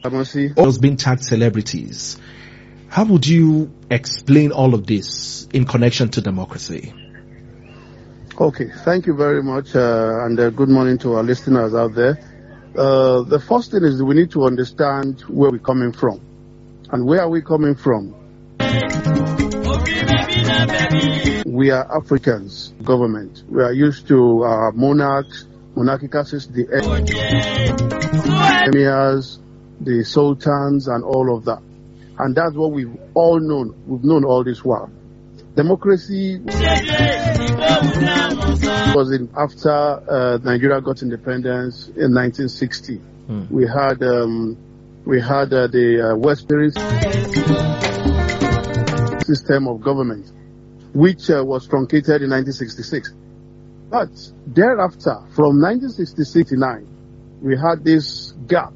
Those being tagged celebrities. How would you explain all of this in connection to democracy? Okay, thank you very much, and good morning to our listeners out there. The first thing is we need to understand where we're coming from. And where are we coming from? We are Africans, government. We are used to monarchs, monarchical systems, the emirs, the sultans, and all of that. And that's what we've all known. We've known all this while. Democracy was in after Nigeria got independence in 1960. We had the West Spirit system of government, which was truncated in 1966. But thereafter, from 1966 to 1969, we had this gap.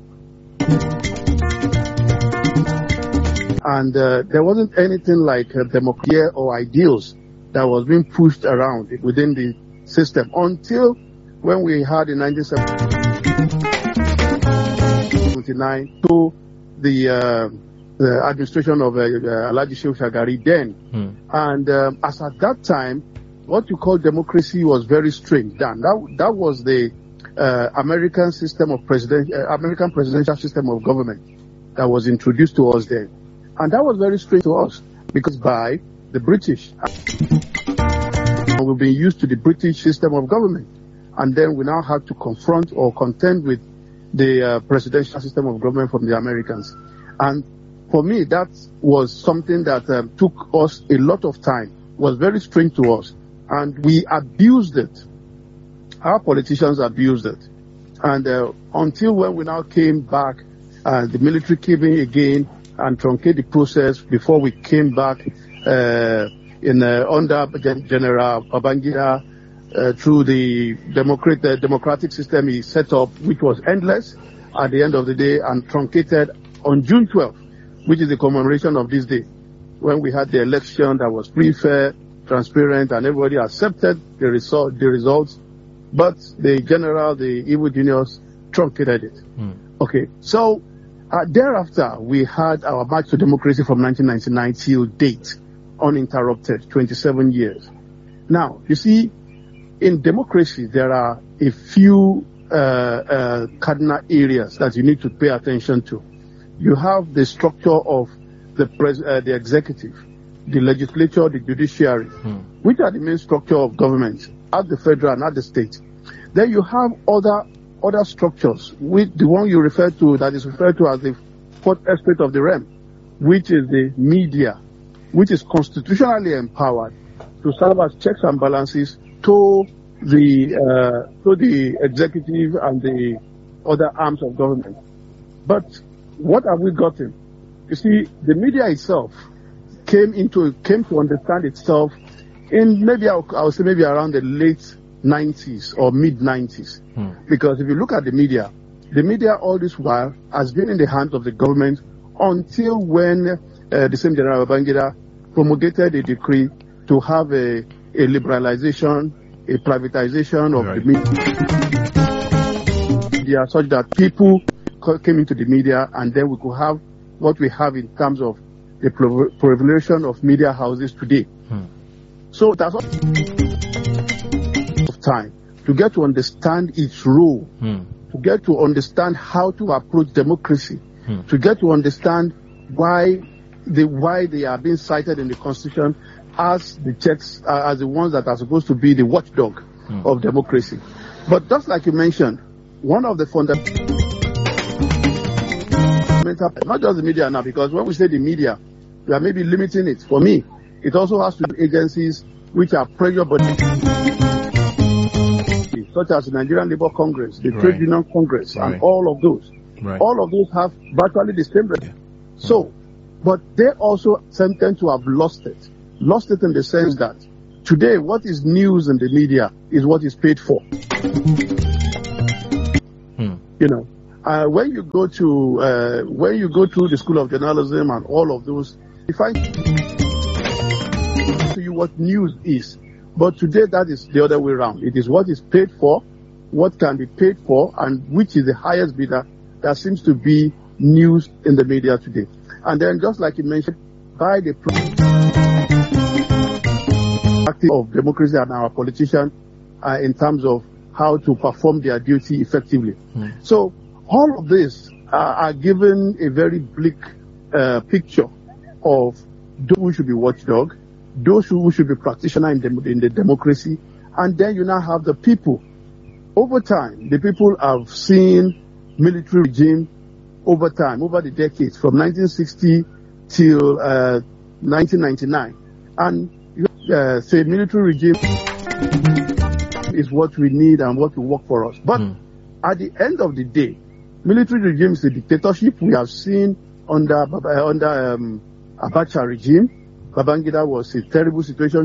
And there wasn't anything like democracy or ideals that was being pushed around within the system until when we had in 1979 to the administration of Alhaji Shehu Shagari then. And as at that time, what you call democracy was very strange. That was the American system of American presidential system of government that was introduced to us then. And that was very strange to us because by the British. We've been used to the British system of government. And then we now have to confront or contend with the presidential system of government from the Americans. And for me, that was something that took us a lot of time, was very strange to us. And we abused it. Our politicians abused it. And until when we now came back, the military came in again and truncated the process before we came back under General Babangida through the democratic system he set up, which was endless at the end of the day, and truncated on June 12th, which is the commemoration of this day, when we had the election that was free, fair, transparent, and everybody accepted the results, but the evil genius truncated it. Okay, so thereafter, we had our march to democracy from 1999 till date, uninterrupted, 27 years. Now, you see, in democracy, there are a few cardinal areas that you need to pay attention to. You have the structure of the executive, the legislature, the judiciary, which are the main structure of government at the federal and at the state. Then you have other structures, with the one you refer to, that is referred to as the fourth aspect of the realm, which is the media, which is constitutionally empowered to serve as checks and balances to the executive and the other arms of government. But what have we gotten? You see, the media itself came to understand itself in maybe I would say maybe around the late 90s or mid 90s. Because if you look at the media all this while has been in the hands of the government until when the same General Babangida promulgated a decree to have a liberalization, a privatization of the media, such that people came into the media, and then we could have what we have in terms of the proliferation of media houses today. So that's all of time to get to understand its role, to get to understand how to approach democracy, to get to understand why they are being cited in the Constitution as the checks, as the ones that are supposed to be the watchdog of democracy. But just like you mentioned, one of the fundamental, not just the media now, because when we say the media, we are maybe limiting it. For me, it also has to be agencies which are pressure bodies, such as the Nigerian Labour Congress, the Trade Union Congress, and all of those. All of those have virtually the same. So, but they also tend to have lost it. Lost it in the sense that today what is news in the media is what is paid for. You know, when you go through the School of Journalism and all of those, you find to you what news is. But today that is the other way around. It is what is paid for, what can be paid for, and which is the highest bidder that seems to be news in the media today. And then, just like you mentioned, by the practice of democracy and our politicians in terms of how to perform their duty effectively. So all of this are given a very bleak picture of those who should be watchdog, those who should be practitioners in the democracy, and then you now have the people. Over time, the people have seen military regime over time, over the decades, from 1960 till 1999. And say military regime is what we need and what will work for us. But at the end of the day, military regime is a dictatorship. We have seen under Abacha regime. Babangida was a terrible situation.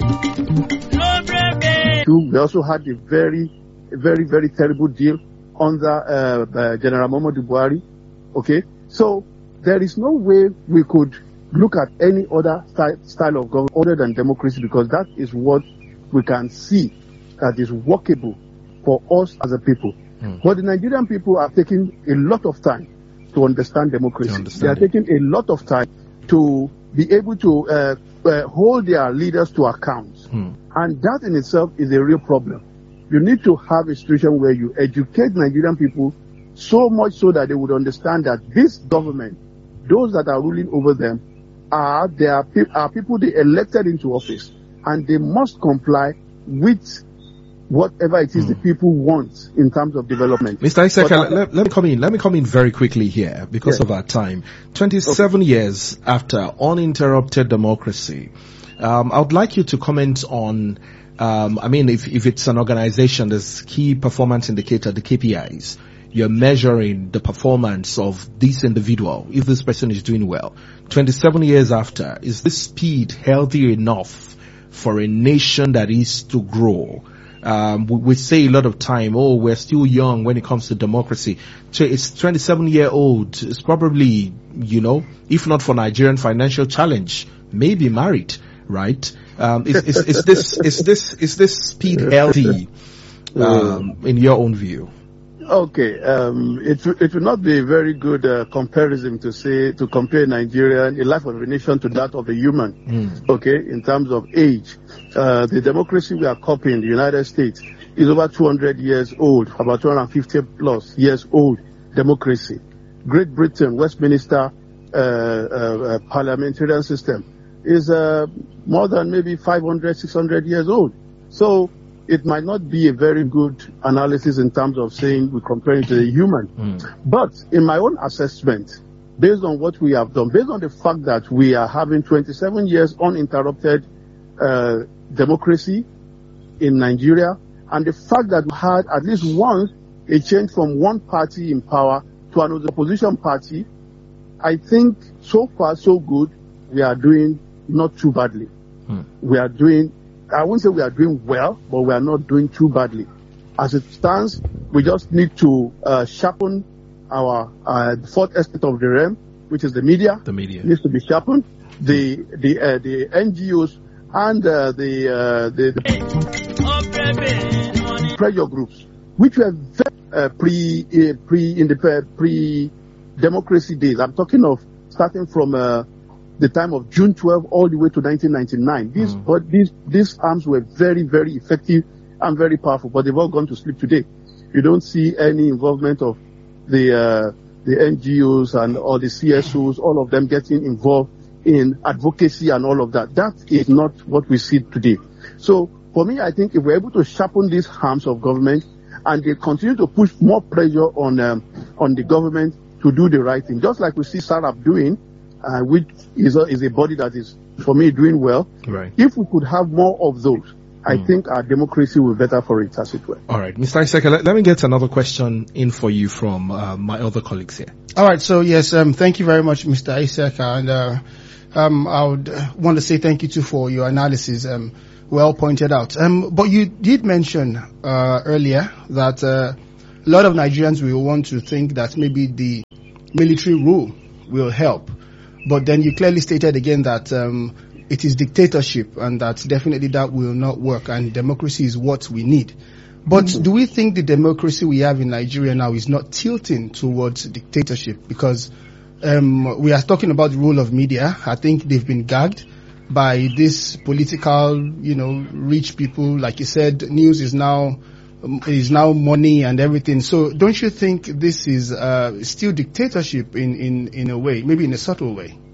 We also had a very, very terrible deal under General Muhammadu Buhari. Okay, so there is no way we could look at any other style of government other than democracy, because that is what we can see that is workable for us as a people. But the Nigerian people are taking a lot of time to understand democracy. They are taking a lot of time to be able to hold their leaders to account. And that in itself is a real problem. You need to have a situation where you educate Nigerian people so much so that they would understand that this government, those that are ruling over them, are people they elected into office, and they must comply with whatever it is the people want in terms of development. Mr. Iseka, let me come in very quickly here because of our time. 27 years after uninterrupted democracy, I would like you to comment on, if it's an organization, there's key performance indicator, the KPIs. You're measuring the performance of this individual, if this person is doing well. 27 years after, is this speed healthy enough for a nation that is to grow? We say a lot of time, we're still young when it comes to democracy. So it's 27-year-old. It's probably, if not for Nigerian financial challenge, maybe married, right? Is this speed healthy, in your own view? Okay, it will not be a very good comparison to compare Nigeria, the life of a nation, to that of a human. Okay, in terms of age, the democracy we are copying, the United States, is over 200 years old, about 250 plus years old democracy. Great Britain, Westminster parliamentarian system is more than maybe 500, 600 years old. So it might not be a very good analysis in terms of saying we compare it to the human. But in my own assessment, based on what we have done, based on the fact that we are having 27 years uninterrupted democracy in Nigeria, and the fact that we had at least once a change from one party in power to another opposition party, I think so far so good. We are doing not too badly. We are doing, I wouldn't say we are doing well, but we are not doing too badly. As it stands, we just need to sharpen our fourth estate of the realm, which is the media. The media needs to be sharpened. The NGOs and the pressure groups, which were pre-democracy days. I'm talking of starting from the time of June 12 all the way to 1999. These arms were very, very effective and very powerful, but they've all gone to sleep today. You don't see any involvement of the NGOs and all the CSOs, all of them getting involved in advocacy and all of that. That is not what we see today. So for me, I think if we're able to sharpen these arms of government and they continue to push more pressure on the government to do the right thing, just like we see SARAP doing, which is a body that is, for me, doing well. Right. If we could have more of those, I think our democracy will be better for it, as it were. All right. Mr. Iseka, let me get another question in for you from my other colleagues here. All right. So, yes, thank you very much, Mr. Iseka. And I would want to say thank you, too, for your analysis. Well pointed out. But you did mention earlier that a lot of Nigerians will want to think that maybe the military rule will help. But then you clearly stated again that it is dictatorship and that definitely that will not work and democracy is what we need. But do we think the democracy we have in Nigeria now is not tilting towards dictatorship? Because we are talking about the role of media. I think they've been gagged by this political, rich people. Like you said, news is now money and everything. So don't you think this is still dictatorship in a way, maybe in a subtle way?